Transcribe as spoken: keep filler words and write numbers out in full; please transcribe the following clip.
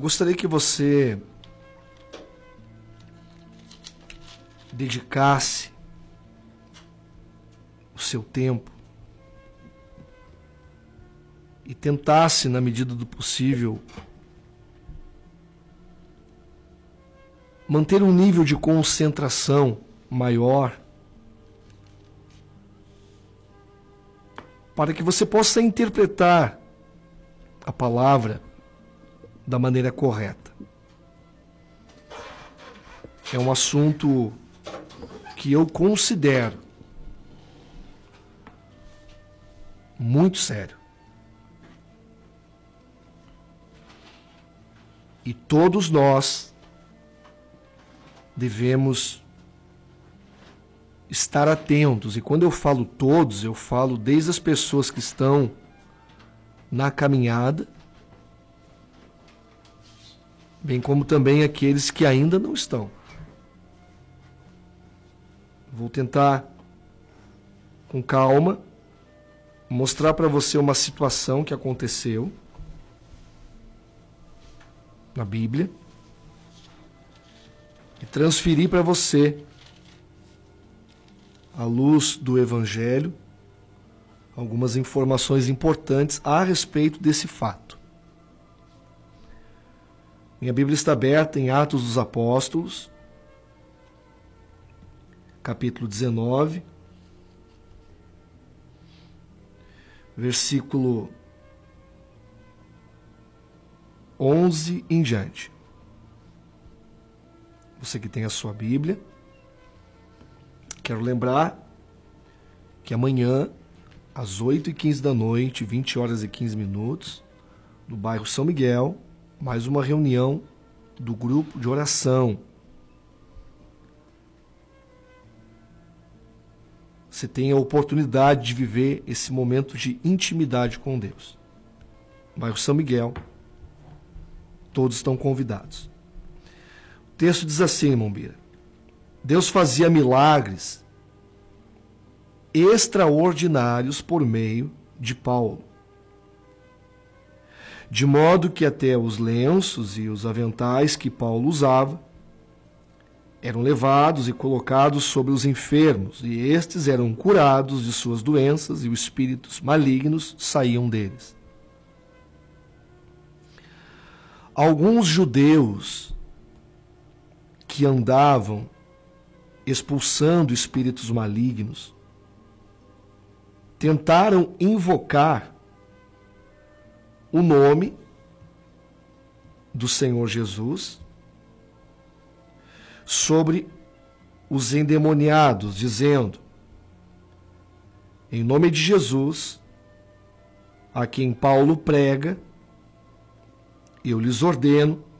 gostaria que você dedicasse o seu tempo e tentasse, na medida do possível, manter um nível de concentração maior, para que você possa interpretar a palavra da maneira correta. É um assunto que eu considero muito sério. E todos nós devemos estar atentos. E quando eu falo todos, eu falo desde as pessoas que estão na caminhada, bem como também aqueles que ainda não estão. Vou tentar, com calma, mostrar para você uma situação que aconteceu na Bíblia e transferir para você, à luz do Evangelho, algumas informações importantes a respeito desse fato. Minha Bíblia está aberta em Atos dos Apóstolos, capítulo dezenove, versículo onze em diante. Você que tem a sua Bíblia, quero lembrar que amanhã, às oito e quinze da noite, vinte horas e quinze minutos, no bairro São Miguel, mais uma reunião do grupo de oração. Você tem a oportunidade de viver esse momento de intimidade com Deus. Bairro São Miguel, todos estão convidados. O texto diz assim, irmão Bira: Deus fazia milagres extraordinários por meio de Paulo, de modo que até os lenços e os aventais que Paulo usava eram levados e colocados sobre os enfermos, e estes eram curados de suas doenças, e os espíritos malignos saíam deles. Alguns judeus que andavam expulsando espíritos malignos tentaram invocar o nome do Senhor Jesus sobre os endemoniados, dizendo: em nome de Jesus, a quem Paulo prega, eu lhes ordeno